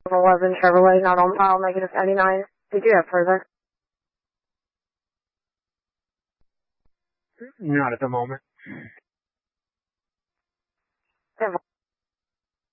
11 Chevrolet, not on file, -99. Did you have further? Not at the moment.